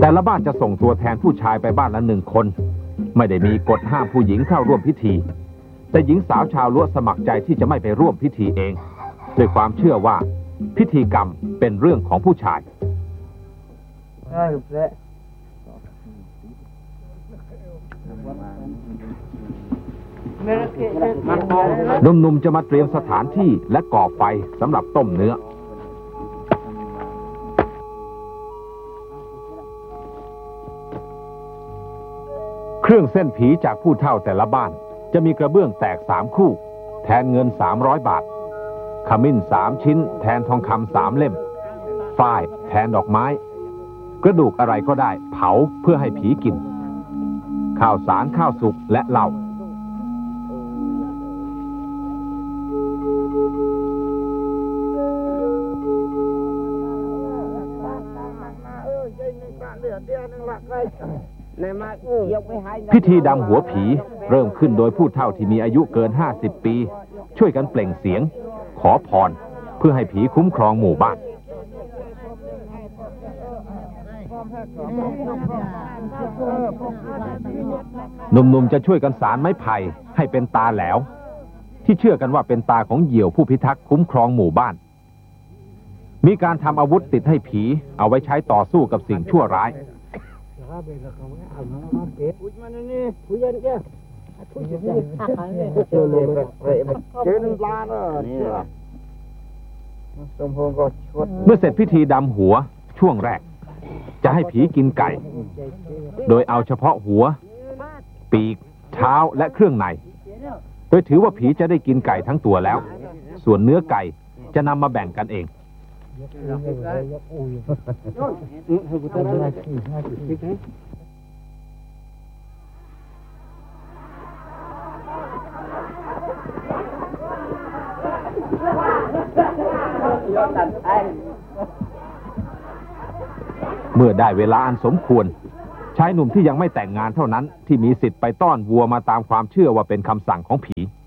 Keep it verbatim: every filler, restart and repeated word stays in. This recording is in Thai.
แต่ละบ้านจะส่งตัวแทนผู้ชายไปบ้านละหนึ่งคนไม่ได้มีกฎห้ามผู้หญิงเข้าร่วมพิธีแต่หญิงสาวชาวล้วสมัครใจที่จะไม่ไปร่วมพิธีเองด้วยความเชื่อว่าพิธีกรรมเป็นเรื่องของผู้ชายหนุ่มๆจะมาเตรียมสถานที่และก่อไฟสำหรับต้มเนื้อเครื่องเส้นผีจากผู้เฒ่าแต่ละบ้านจะมีกระเบื้องแตกสามคู่แทนเงินสามร้อยบาทขมิ้นสามชิ้นแทนทองคำสามเล่มฝ้ายแทนดอกไม้กระดูกอะไรก็ได้เผาเพื่อให้ผีกินข้าวสารข้าวสุกและเหล้าพิธีดำหัวผีเริ่มขึ้นโดยผู้เฒ่าที่มีอายุเกินห้าสิบปีช่วยกันเปล่งเสียงขอพรเพื่อให้ผีคุ้มครองหมู่บ้านหนุ่มๆจะช่วยกันสานไม้ไผ่ให้เป็นตาแหลวที่เชื่อกันว่าเป็นตาของเหยี่ยวผู้พิทักษ์คุ้มครองหมู่บ้านมีการทำอาวุธติดให้ผีเอาไว้ใช้ต่อสู้กับสิ่งชั่วร้ายเมื่อเสร็จพิธีดำหัวช่วงแรกจะให้ผีกินไก่โดยเอาเฉพาะหัวปีกเท้าและเครื่องในโดยถือว่าผีจะได้กินไก่ทั้งตัวแล้วส่วนเนื้อไก่จะนำมาแบ่งกันเองเมื่อได้เวลาอันสมควรชายหนุ่มที่ยังไม่แต่งงานเท่านั้นที่มีสิทธิ์ไปต้อนวัวมาตามความเชื่อว่าเป็นคำสั่งของผี